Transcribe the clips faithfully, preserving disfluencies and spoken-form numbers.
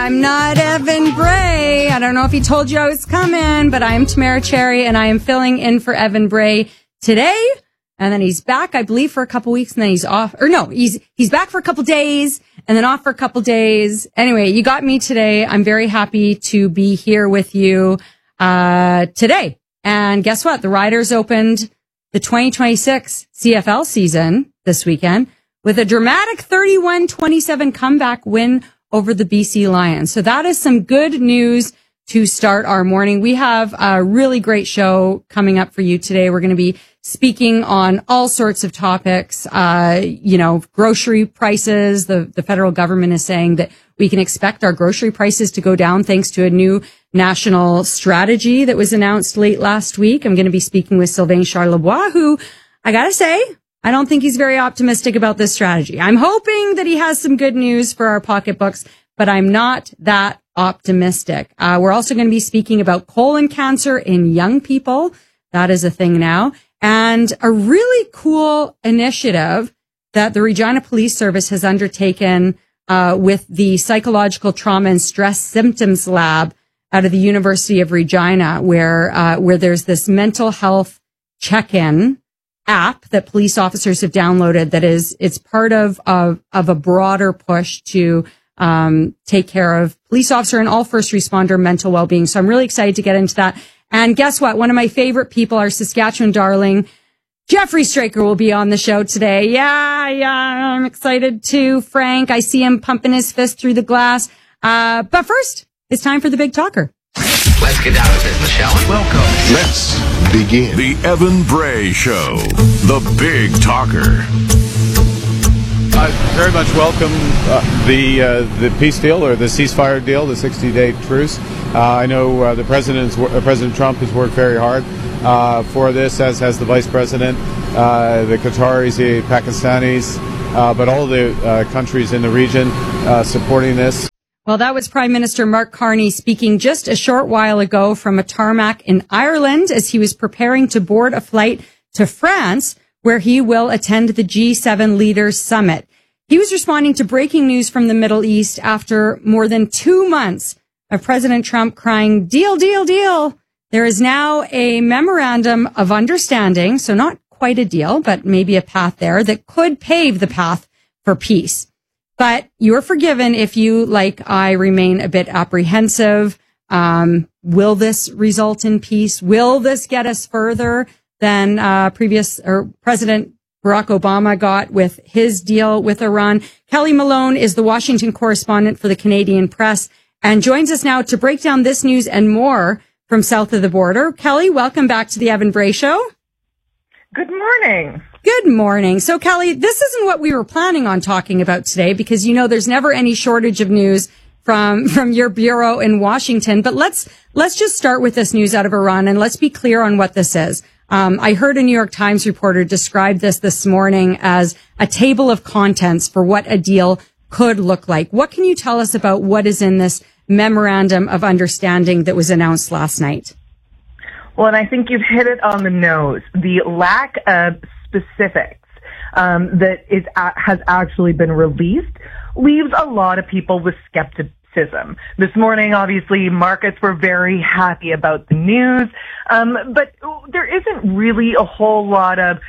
I'm not Evan Bray. I don't know if he told you I was coming, but I am Tamara Cherry, and I am filling in for Evan Bray today. And then he's back, I believe, for a couple weeks, and then he's off. Or no, he's he's back for a couple days, and then off for a couple days. Anyway, you got me today. I'm very happy to be here with you uh today. And guess what? The Riders opened the twenty twenty-six C F L season this weekend with a dramatic thirty-one twenty-seven comeback win over the B C Lions. So that is some good news to start our morning. We have a really great show coming up for you today. We're going to be speaking on all sorts of topics, uh, you know, grocery prices. The, the federal government is saying that we can expect our grocery prices to go down thanks to a new national strategy that was announced late last week. I'm going to be speaking with Sylvain Charlebois, who, I gotta say, I don't think he's very optimistic about this strategy. I'm hoping that he has some good news for our pocketbooks, but I'm not that optimistic. Uh, we're also going to be speaking about colon cancer in young people. That is a thing now. And a really cool initiative that the Regina Police Service has undertaken uh, with the Psychological Trauma and Stress Symptoms Lab out of the University of Regina, where uh, where there's this mental health check-in app that police officers have downloaded that is, it's part of, of, of a broader push to, um, take care of police officer and all first responder mental well-being. So I'm really excited to get into that. And guess what? One of my favorite people, our Saskatchewan darling, Jeffrey Straker, will be on the show today. Yeah, yeah, I'm excited too. Frank, I see him pumping his fist through the glass. Uh, but first, it's time for the Big Talker. Let's get down to business, shall we? Welcome. Let's begin. The Evan Bray Show, the Big Talker. I very much welcome uh, the uh, the peace deal, or the ceasefire deal, the sixty-day truce. Uh, I know uh, the president's uh, President Trump has worked very hard uh, for this, as has the vice president, uh, the Qataris, the Pakistanis, uh, but all the uh, countries in the region uh, supporting this. Well, that was Prime Minister Mark Carney speaking just a short while ago from a tarmac in Ireland as he was preparing to board a flight to France, where he will attend the G seven Leaders Summit. He was responding to breaking news from the Middle East after more than two months of President Trump crying, deal, deal, deal. There is now a memorandum of understanding, so not quite a deal, but maybe a path there that could pave the path for peace. But you're forgiven if you, like I, remain a bit apprehensive. Um, will this result in peace? Will this get us further than uh, previous or President Barack Obama got with his deal with Iran? Kelly Malone is the Washington correspondent for the Canadian Press and joins us now to break down this news and more from south of the border. Kelly, welcome back to the Evan Bray Show. Good morning. Good morning. So, Kelly, this isn't what we were planning on talking about today because, you know, there's never any shortage of news from from your bureau in Washington. But let's let's just start with this news out of Iran, and let's be clear on what this is. Um, I heard a New York Times reporter describe this this morning as a table of contents for what a deal could look like. What can you tell us about what is in this memorandum of understanding that was announced last night? Well, and I think you've hit it on the nose. The lack of specifics um, that is uh, has actually been released leaves a lot of people with skepticism. This morning, obviously, markets were very happy about the news, um, but there isn't really a whole lot of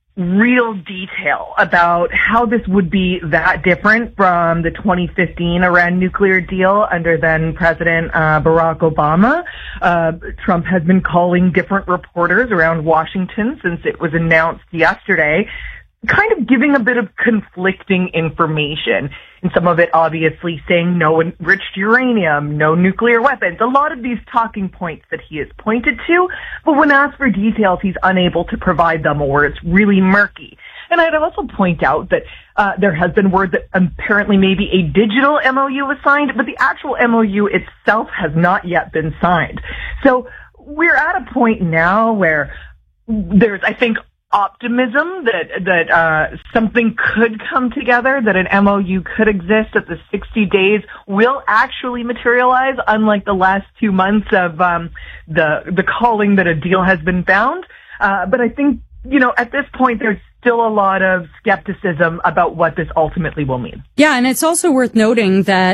real detail about how this would be that different from the twenty fifteen Iran nuclear deal under then President uh, Barack Obama. Uh, Trump has been calling different reporters around Washington since it was announced yesterday, kind of giving a bit of conflicting information. And some of it obviously saying no enriched uranium, no nuclear weapons, a lot of these talking points that he has pointed to. But when asked for details, he's unable to provide them, or it's really murky. And I'd also point out that uh, there has been word that apparently maybe a digital M O U was signed, but the actual M O U itself has not yet been signed. So we're at a point now where there's, I think, optimism that that uh something could come together, that an M O U could exist, that the sixty days will actually materialize, unlike the last two months of um the the calling that a deal has been found. Uh but I think, you know, at this point there's still a lot of skepticism about what this ultimately will mean. Yeah, and it's also worth noting that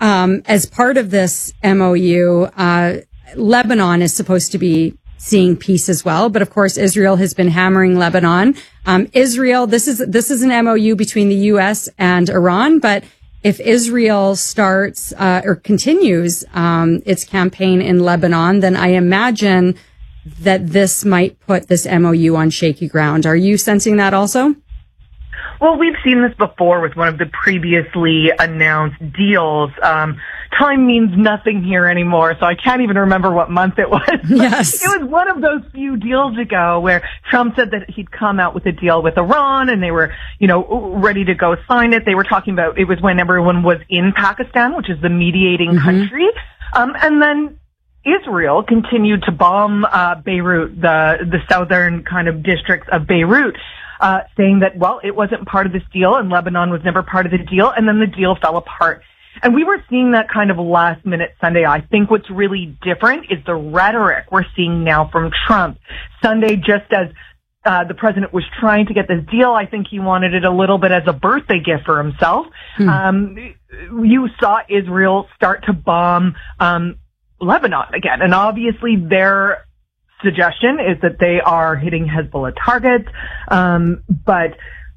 um, as part of this M O U, uh, Lebanon is supposed to be seeing peace as well. But of course, Israel has been hammering Lebanon. Um, Israel, this is, this is an M O U between the U S and Iran, but if Israel starts, uh, or continues, um, its campaign in Lebanon, then I imagine that this might put this M O U on shaky ground. Are you sensing that also? Well, we've seen this before with one of the previously announced deals. Um, time means nothing here anymore, so I can't even remember what month it was. Yes. It was one of those few deals ago where Trump said that he'd come out with a deal with Iran and they were, you know, ready to go sign it. They were talking about, it was when everyone was in Pakistan, which is the mediating mm-hmm. country. Um, and then Israel continued to bomb uh, Beirut, the the southern kind of districts of Beirut, uh, saying that, well, it wasn't part of this deal and Lebanon was never part of the deal, and then the deal fell apart. And we were seeing that kind of last minute Sunday. I think what's really different is the rhetoric we're seeing now from Trump. Sunday, just as uh, the president was trying to get this deal, I think he wanted it a little bit as a birthday gift for himself. Hmm. Um, you saw Israel start to bomb um Lebanon again. And obviously their suggestion is that they are hitting Hezbollah targets. Um, but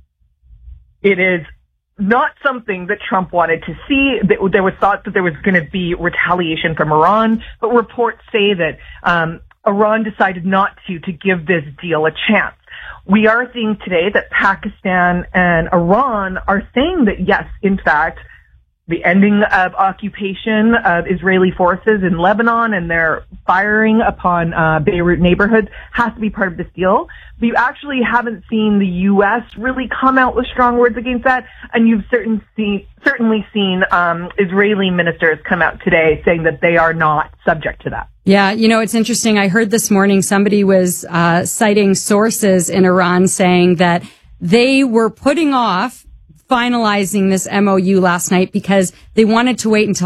it is not something that Trump wanted to see. There was thought that there was going to be retaliation from Iran, but reports say that, um, Iran decided not to, to give this deal a chance. We are seeing today that Pakistan and Iran are saying that yes, in fact, the ending of occupation of Israeli forces in Lebanon and their firing upon uh, Beirut neighborhoods has to be part of this deal. But you actually haven't seen the U S really come out with strong words against that, and you've certain seen, certainly seen um, Israeli ministers come out today saying that they are not subject to that. Yeah, you know, it's interesting. I heard this morning somebody was uh, citing sources in Iran saying that they were putting off finalizing this M O U last night because they wanted to wait until